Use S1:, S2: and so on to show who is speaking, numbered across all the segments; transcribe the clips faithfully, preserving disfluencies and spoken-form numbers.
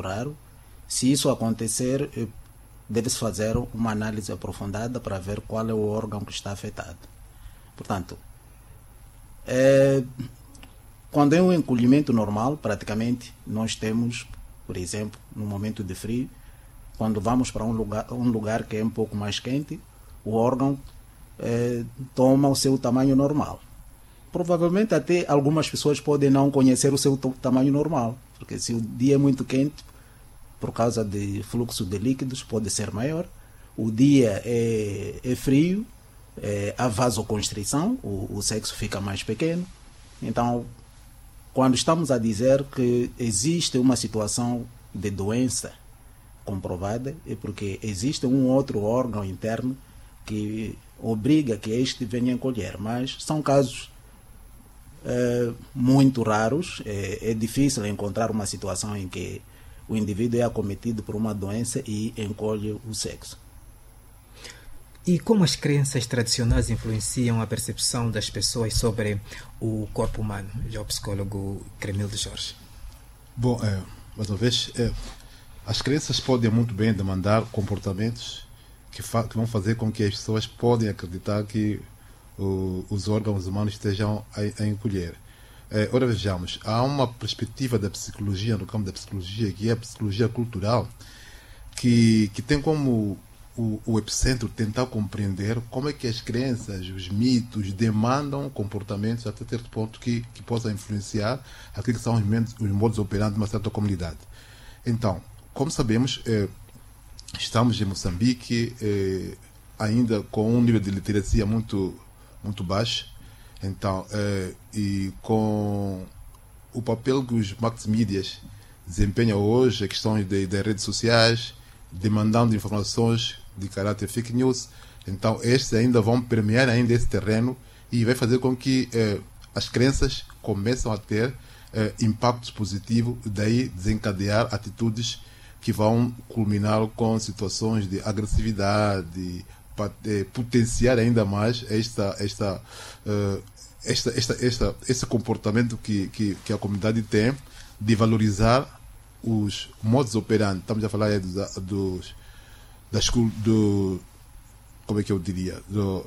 S1: raro. Se isso acontecer, deve-se fazer uma análise aprofundada para ver qual é o órgão que está afetado. Portanto, é, quando é um encolhimento normal, praticamente, nós temos, por exemplo, no momento de frio, quando vamos para um lugar, um lugar que é um pouco mais quente, o órgão é, toma o seu tamanho normal. Provavelmente até algumas pessoas podem não conhecer o seu tamanho normal, porque se o dia é muito quente, por causa de fluxo de líquidos, pode ser maior. O dia é, é frio, é, há vasoconstrição, o, o sexo fica mais pequeno. Então, quando estamos a dizer que existe uma situação de doença comprovada, é porque existe um outro órgão interno que obriga que este venha encolher, mas são casos é, muito raros. É, é difícil encontrar uma situação em que o indivíduo é acometido por uma doença e encolhe o sexo.
S2: E como as crenças tradicionais influenciam a percepção das pessoas sobre o corpo humano? Já o psicólogo Cremildo Jorge.
S3: Bom, é, mais uma vez, é, as crenças podem muito bem demandar comportamentos que, fa- que vão fazer com que as pessoas podem acreditar que o, os órgãos humanos estejam a, a encolher. É, ora, vejamos, há uma perspectiva da psicologia, no campo da psicologia, que é a psicologia cultural, que, que tem como o, o epicentro tentar compreender como é que as crenças, os mitos, demandam comportamentos até certo ponto que, que possam influenciar aquilo que são os, medos, os modos operantes de uma certa comunidade. Então, como sabemos, é, estamos em Moçambique é, ainda com um nível de literacia muito, muito baixo. Então, eh, e com o papel que os mass medias desempenham hoje, a questões de, de redes sociais, demandando informações de caráter fake news, então estes ainda vão permear ainda esse terreno e vai fazer com que eh, as crenças começam a ter eh, impactos positivos, daí desencadear atitudes que vão culminar com situações de agressividade, para eh, potenciar ainda mais esta, esta, uh, esta, esta, esta, esse comportamento que, que, que a comunidade tem de valorizar os modos operandi. Estamos a falar aí dos, dos das, do, como é que eu diria, do,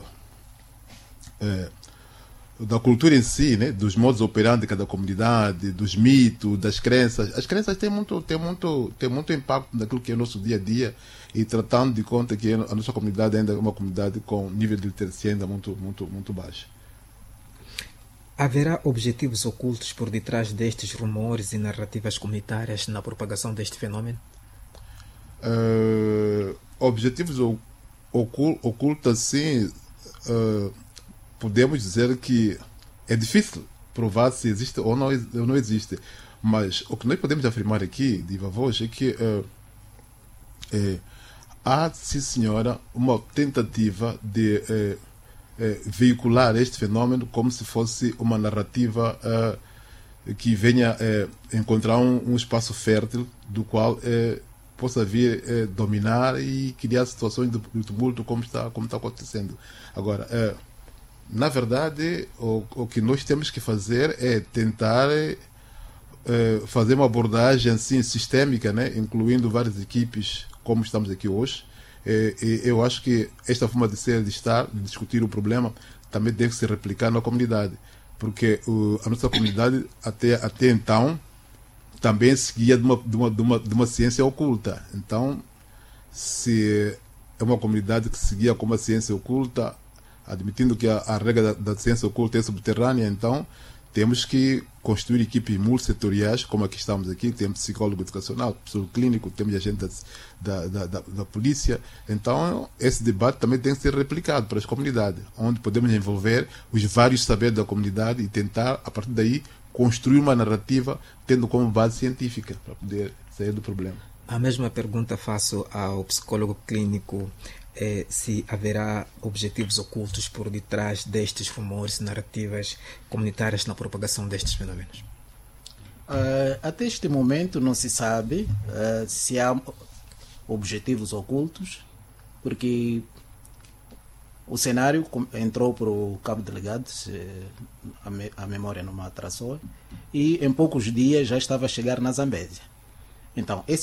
S3: eh, da cultura em si, né? Dos modos operandi de cada comunidade, dos mitos, das crenças. As crenças têm muito, têm muito, têm muito impacto naquilo que é o nosso dia a dia, e tratando de conta que a nossa comunidade ainda é uma comunidade com nível de literacia ainda muito, muito, muito baixo.
S2: Haverá objetivos ocultos por detrás destes rumores e narrativas comunitárias na propagação deste fenômeno?
S3: Uh, objetivos ocul, ocultos, sim. Uh, podemos dizer que é difícil provar se existe ou não, ou não existe. Mas o que nós podemos afirmar aqui, de viva voz, é que uh, é, há, sim senhora, uma tentativa de uh, uh, veicular este fenômeno como se fosse uma narrativa uh, que venha uh, encontrar um, um espaço fértil do qual uh, possa vir uh, dominar e criar situações de, de tumulto como está, como está acontecendo. Agora, uh, na verdade, o, o que nós temos que fazer é tentar uh, fazer uma abordagem assim, sistémica, né? Incluindo várias equipes, como estamos aqui hoje. E, e eu acho que esta forma de ser, de estar, de discutir o problema, também deve se replicar na comunidade. Porque uh, a nossa comunidade, até, até então, também seguia de uma, de, uma, de, uma, de uma ciência oculta. Então, se é uma comunidade que seguia com uma ciência oculta, admitindo que a, a regra da, da ciência oculta é subterrânea, então temos que construir equipes multissetoriais, como aqui estamos aqui, temos psicólogo educacional, psicólogo clínico, temos agente da, da, da, da polícia. Então esse debate também tem que ser replicado para as comunidades, onde podemos envolver os vários saberes da comunidade e tentar, a partir daí, construir uma narrativa tendo como base científica para poder sair do problema.
S2: A mesma pergunta faço ao psicólogo clínico. É, se haverá objetivos ocultos por detrás destes rumores e narrativas comunitárias na propagação destes fenômenos?
S1: Uh, até este momento não se sabe uh, se há objetivos ocultos, porque o cenário entrou para o cabo delegado, se a, me, a memória não me atrasou, e em poucos dias já estava a chegar na Zambésia. Então, esse